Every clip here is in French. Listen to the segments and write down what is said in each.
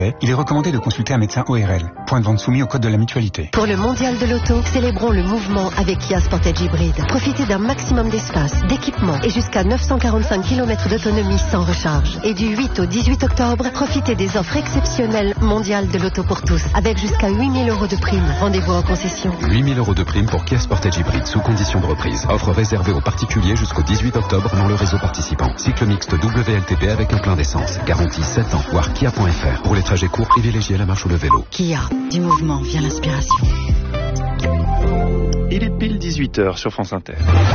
il est recommandé de consulter un médecin ORL. Point de vente soumis au code de la mutualité. Pour le mondial de l'auto, célébrons le mouvement avec Kia Sportage Hybride. Profitez d'un maximum d'espace, d'équipement et jusqu'à 945 km d'autonomie sans recharge. Et du 8 au 18 octobre, profitez des offres exceptionnelles mondiales de l'auto pour tous, avec jusqu'à 8 000 € de prime. Rendez-vous en concession. 8 000 € de prime pour Kia Sportage Hybride sous condition de reprise. Offre réservée aux particuliers jusqu'au 18 octobre dans le réseau participant. Cycle mixte WLTP avec un plein d'essence. Garantie 7 ans. Voir kia.fr. Pour les trajets courts, privilégiez la marche ou le vélo. Kia, du mouvement vient l'inspiration. Il est pile 18h sur France Inter.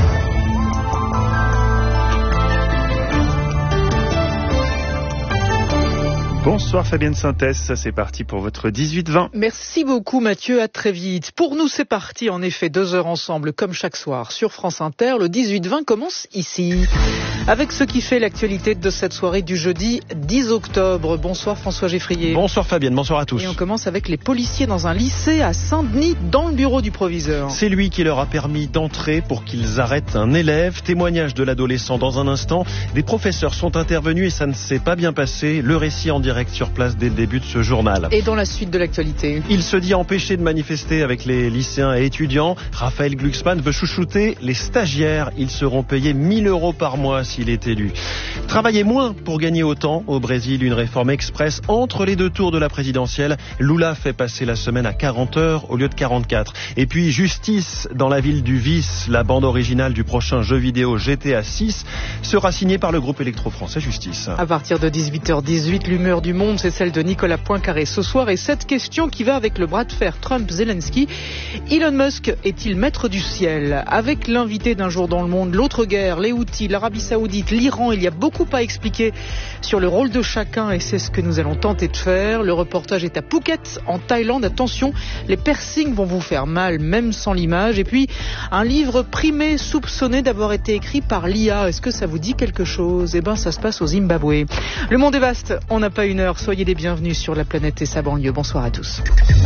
Bonsoir Fabienne Synthèse, c'est parti pour votre 18-20. Merci beaucoup Mathieu, à très vite. Pour nous c'est parti en effet, 2 heures ensemble comme chaque soir sur France Inter. Le 18-20 commence ici, avec ce qui fait l'actualité de cette soirée du jeudi 10 octobre. Bonsoir François Geffrier. Bonsoir Fabienne, bonsoir à tous. Et on commence avec les policiers dans un lycée à Saint-Denis, dans le bureau du proviseur. C'est lui qui leur a permis d'entrer pour qu'ils arrêtent un élève. Témoignage de l'adolescent dans un instant. Des professeurs sont intervenus et ça ne s'est pas bien passé. Le récit en direct sur place dès le début de ce journal. Et dans la suite de l'actualité, il se dit empêché de manifester avec les lycéens et étudiants. Raphaël Glucksmann veut chouchouter les stagiaires. Ils seront payés 1 000 € par mois s'il est élu. Travailler moins pour gagner autant. Au Brésil, une réforme express entre les 2 tours de la présidentielle. Lula fait passer la semaine à 40 heures au lieu de 44. Et puis justice dans la ville du vice. La bande originale du prochain jeu vidéo GTA 6 sera signée par le groupe électro-français Justice. À partir de 18h18, l'humeur du monde, c'est celle de Nicolas Poincaré ce soir. Et cette question qui va avec le bras de fer Trump-Zelensky. Elon Musk est-il maître du ciel? Avec l'invité d'un jour dans le monde, l'autre guerre, les Houthis, l'Arabie Saoudite, l'Iran, il y a beaucoup à expliquer sur le rôle de chacun et c'est ce que nous allons tenter de faire. Le reportage est à Phuket, en Thaïlande. Attention, les piercings vont vous faire mal, même sans l'image. Et puis, un livre primé, soupçonné d'avoir été écrit par l'IA. Est-ce que ça vous dit quelque chose? Eh ben, ça se passe au Zimbabwe. Le monde est vaste, on n'a pas une heure. Soyez les bienvenus sur la planète et sa banlieue. Bonsoir à tous.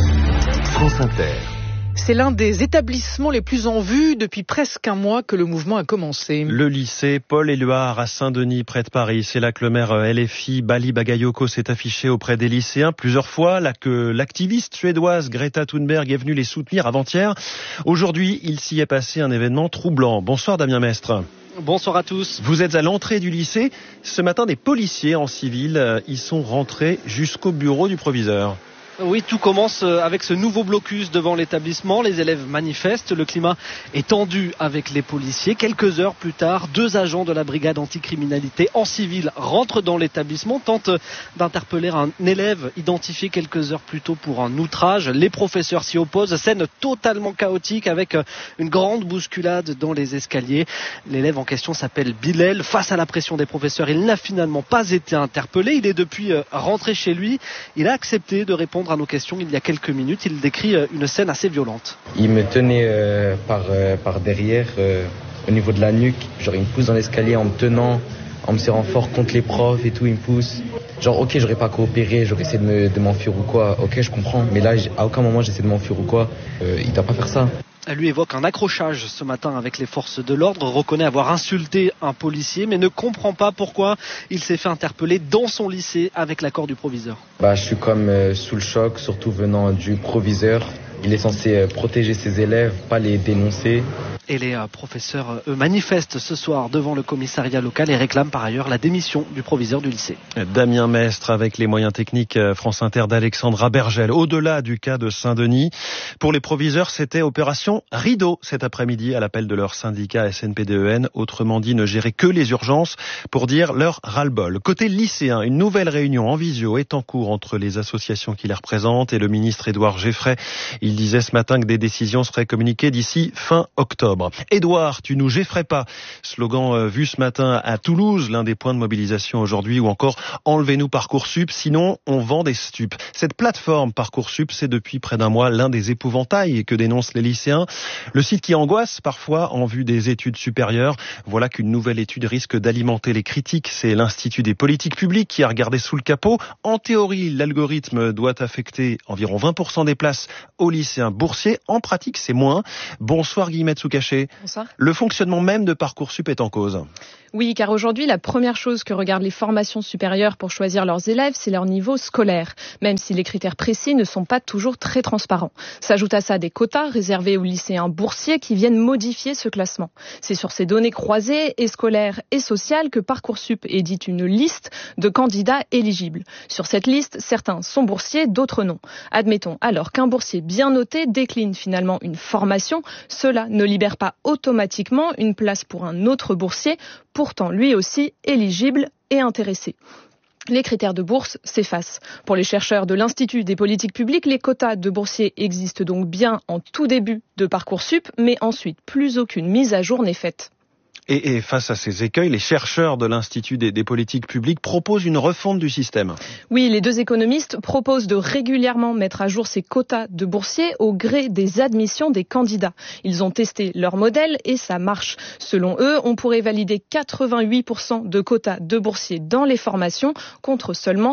France Inter. C'est l'un des établissements les plus en vue depuis presque un mois que le mouvement a commencé. Le lycée Paul-Éluard à Saint-Denis, près de Paris. C'est là que le maire LFI Bali Bagayoko s'est affiché auprès des lycéens plusieurs fois. Là que l'activiste suédoise Greta Thunberg est venue les soutenir avant-hier. Aujourd'hui, il s'y est passé un événement troublant. Bonsoir Damien Mestre. Bonsoir à tous. Vous êtes à l'entrée du lycée. Ce matin, des policiers en civil y sont rentrés jusqu'au bureau du proviseur. Oui, tout commence avec ce nouveau blocus devant l'établissement. Les élèves manifestent. Le climat est tendu avec les policiers. Quelques heures plus tard, 2 agents de la brigade anticriminalité en civil rentrent dans l'établissement, tentent d'interpeller un élève identifié quelques heures plus tôt pour un outrage. Les professeurs s'y opposent. Scène totalement chaotique avec une grande bousculade dans les escaliers. L'élève en question s'appelle Bilal. Face à la pression des professeurs, il n'a finalement pas été interpellé. Il est depuis rentré chez lui. Il a accepté de répondre à nos questions il y a quelques minutes. Il décrit une scène assez violente. Il me tenait par derrière, au niveau de la nuque. Genre il me pousse dans l'escalier en me tenant, en me serrant fort contre les profs et tout, il me pousse. Genre ok, j'aurais pas coopéré, j'aurais essayé de m'enfuir ou quoi. Ok, je comprends. Mais là, à aucun moment j'essaie de m'enfuir ou quoi. Il doit pas faire ça. Elle lui évoque un accrochage ce matin avec les forces de l'ordre, reconnaît avoir insulté un policier, mais ne comprend pas pourquoi il s'est fait interpeller dans son lycée avec l'accord du proviseur. Je suis comme sous le choc, surtout venant du proviseur. Il est censé protéger ses élèves, pas les dénoncer. Et les professeurs, eux, manifestent ce soir devant le commissariat local et réclament par ailleurs la démission du proviseur du lycée. Damien Mestre avec les moyens techniques France Inter d'Alexandra Bergel. Au-delà du cas de Saint-Denis, pour les proviseurs, c'était opération Rideau cet après-midi à l'appel de leur syndicat SNPDEN. Autrement dit, ne gérer que les urgences pour dire leur ras-le-bol. Côté lycéen, une nouvelle réunion en visio est en cours entre les associations qui les représentent et le ministre Édouard Geffray. Il disait ce matin que des décisions seraient communiquées d'ici fin octobre. Édouard, tu nous geffrais pas. Slogan vu ce matin à Toulouse, l'un des points de mobilisation aujourd'hui, ou encore enlevez-nous Parcoursup, sinon on vend des stupes. Cette plateforme Parcoursup, c'est depuis près d'un mois l'un des épouvantails que dénoncent les lycéens. Le site qui angoisse parfois en vue des études supérieures. Voilà qu'une nouvelle étude risque d'alimenter les critiques. C'est l'Institut des politiques publiques qui a regardé sous le capot. En théorie, l'algorithme doit affecter environ 20% des places au lycée lycéens boursiers. En pratique, c'est moins. Bonsoir Guillemette Soucaché. Bonsoir. Le fonctionnement même de Parcoursup est en cause. Oui, car aujourd'hui, la première chose que regardent les formations supérieures pour choisir leurs élèves, c'est leur niveau scolaire, même si les critères précis ne sont pas toujours très transparents. S'ajoutent à ça des quotas réservés aux lycéens boursiers qui viennent modifier ce classement. C'est sur ces données croisées, et scolaires et sociales, que Parcoursup édite une liste de candidats éligibles. Sur cette liste, certains sont boursiers, d'autres non. Admettons alors qu'un boursier bien noté décline finalement une formation, cela ne libère pas automatiquement une place pour un autre boursier, pourtant lui aussi éligible et intéressé. Les critères de bourse s'effacent. Pour les chercheurs de l'Institut des politiques publiques, les quotas de boursiers existent donc bien en tout début de Parcoursup, mais ensuite plus aucune mise à jour n'est faite. Et face à ces écueils, les chercheurs de l'Institut des politiques publiques proposent une refonte du système. Oui, les deux économistes proposent de régulièrement mettre à jour ces quotas de boursiers au gré des admissions des candidats. Ils ont testé leur modèle et ça marche. Selon eux, on pourrait valider 88% de quotas de boursiers dans les formations contre seulement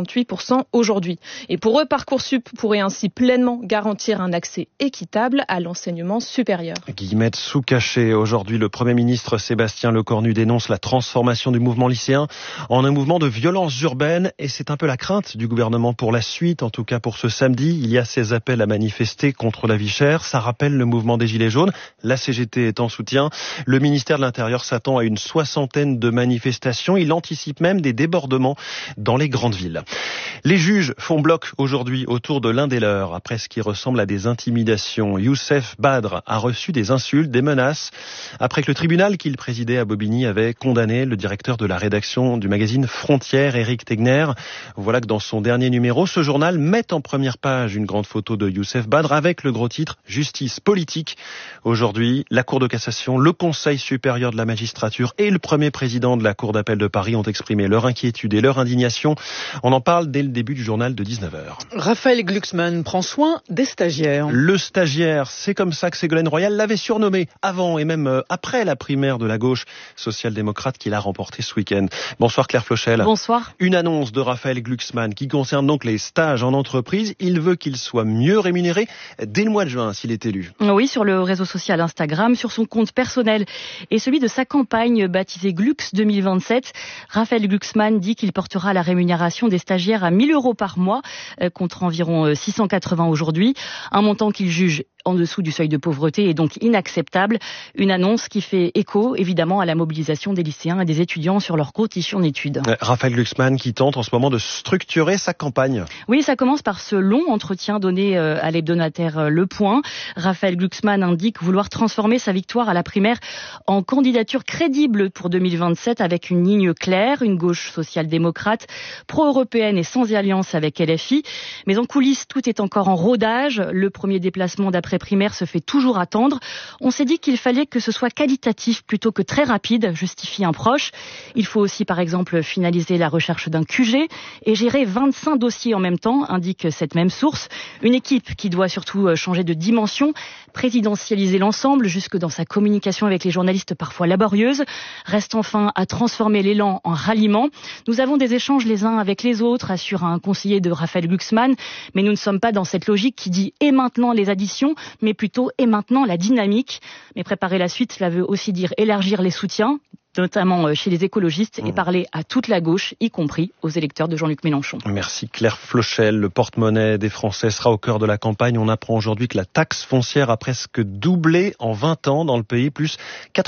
68% aujourd'hui. Et pour eux, Parcoursup pourrait ainsi pleinement garantir un accès équitable à l'enseignement supérieur. Guillemette Soucaché, aujourd'hui le Premier ministre Sébastien Lecornu dénonce la transformation du mouvement lycéen en un mouvement de violence urbaine et c'est un peu la crainte du gouvernement pour la suite, en tout cas pour ce samedi. Il y a ces appels à manifester contre la vie chère, ça rappelle le mouvement des Gilets jaunes. La CGT est en soutien. Le ministère de l'Intérieur s'attend à une 60aine de manifestations. Il anticipe même des débordements dans les grandes villes. Les juges font bloc aujourd'hui autour de l'un des leurs après ce qui ressemble à des intimidations. Youssef Badr a reçu des insultes, des menaces après que le tribunal qu'il présidait à Bobigny avait condamné le directeur de la rédaction du magazine Frontières, Éric Tegner. Voilà que dans son dernier numéro, ce journal met en première page une grande photo de Youssef Badr avec le gros titre « Justice politique ». Aujourd'hui, la Cour de cassation, le Conseil supérieur de la magistrature et le premier président de la Cour d'appel de Paris ont exprimé leur inquiétude et leur indignation. On en parle dès le début du journal de 19h. Raphaël Glucksmann prend soin des stagiaires. Le stagiaire, c'est comme ça que Ségolène Royal l'avait surnommé avant et même après la primaire de la gauche social-démocrate qu'il a remporté ce week-end. Bonsoir Claire Flochel. Bonsoir. Une annonce de Raphaël Glucksmann qui concerne donc les stages en entreprise. Il veut qu'ils soient mieux rémunérés dès le mois de juin s'il est élu. Oui, sur le réseau social Instagram, sur son compte personnel et celui de sa campagne baptisée Glux 2027. Raphaël Glucksmann dit qu'il portera la rémunération des stagiaires à 1 000 € par mois contre environ 680 aujourd'hui. Un montant qu'il juge en dessous du seuil de pauvreté et donc inacceptable. Une annonce qui fait écho, évidemment, à la mobilisation des lycéens et des étudiants sur leurs conditions d'études. Raphaël Glucksmann qui tente en ce moment de structurer sa campagne. Oui, ça commence par ce long entretien donné à l'hebdomadaire Le Point. Raphaël Glucksmann indique vouloir transformer sa victoire à la primaire en candidature crédible pour 2027 avec une ligne claire, une gauche social-démocrate, pro-européenne et sans alliance avec LFI. Mais en coulisses, tout est encore en rodage. Le premier déplacement d'après-primaire se fait toujours attendre. On s'est dit qu'il fallait que ce soit qualitatif plutôt que très rapide, justifie un proche. Il faut aussi, par exemple, finaliser la recherche d'un QG et gérer 25 dossiers en même temps, indique cette même source. Une équipe qui doit surtout changer de dimension, présidentialiser l'ensemble jusque dans sa communication avec les journalistes parfois laborieuse. Reste enfin à transformer l'élan en ralliement. Nous avons des échanges les uns avec les autres, assure un conseiller de Raphaël Glucksmann, mais nous ne sommes pas dans cette logique qui dit « et maintenant les additions », mais plutôt « et maintenant la dynamique ». Mais préparer la suite, cela veut aussi dire élargir les soutiens, notamment chez les écologistes, et parler à toute la gauche, y compris aux électeurs de Jean-Luc Mélenchon. Merci Claire Flochel. Le porte-monnaie des Français sera au cœur de la campagne. On apprend aujourd'hui que la taxe foncière a presque doublé en 20 ans dans le pays, plus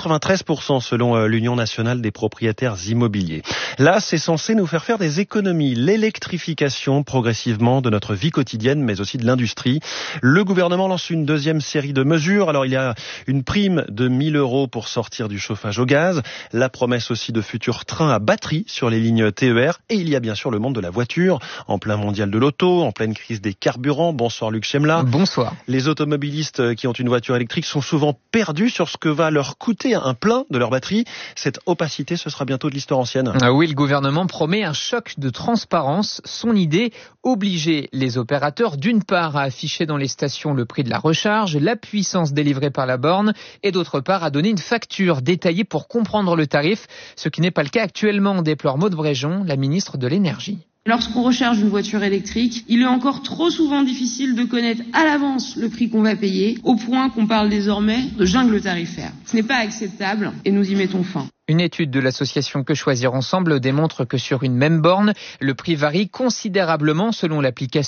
93% selon l'Union nationale des propriétaires immobiliers. Là, c'est censé nous faire des économies. L'électrification progressivement de notre vie quotidienne, mais aussi de l'industrie. Le gouvernement lance une deuxième série de mesures. Alors, il y a une prime de 1 000 € pour sortir du chauffage au gaz. La promesse aussi de futurs trains à batterie sur les lignes TER. Et il y a bien sûr le monde de la voiture, en plein mondial de l'auto, en pleine crise des carburants. Bonsoir Luc Chemla. Bonsoir. Les automobilistes qui ont une voiture électrique sont souvent perdus sur ce que va leur coûter un plein de leur batterie. Cette opacité, ce sera bientôt de l'histoire ancienne. Oui, le gouvernement promet un choc de transparence. Son idée, obliger les opérateurs d'une part à afficher dans les stations le prix de la recharge, la puissance délivrée par la borne et d'autre part à donner une facture détaillée pour comprendre le tarif, ce qui n'est pas le cas actuellement, déplore Maud Bréjon, la ministre de l'Énergie. Lorsqu'on recherche une voiture électrique, il est encore trop souvent difficile de connaître à l'avance le prix qu'on va payer, au point qu'on parle désormais de jungle tarifaire. Ce n'est pas acceptable et nous y mettons fin. Une étude de l'association Que Choisir Ensemble démontre que sur une même borne, le prix varie considérablement selon l'application.